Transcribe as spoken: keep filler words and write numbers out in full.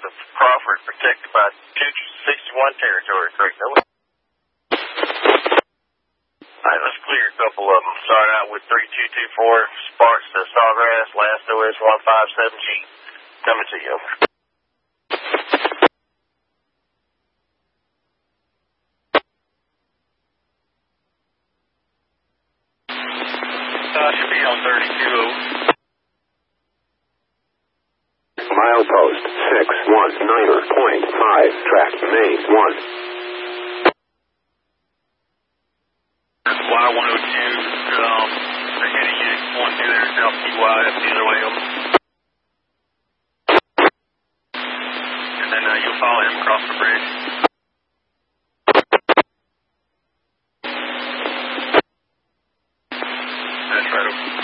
south of Crawford, protected by two sixty-one territory. Correct. All right, let's clear a couple of them. Start out with three two two four, Sparks to Sawgrass, last O S one five seven G. Coming to you, over. Uh, should be on thirty-two. Milepost six one niner point five, track main one. Y one oh two, um, they're heading in one two there, South P Y, that's the other way over. And then uh, you'll follow him across the bridge. That's right over.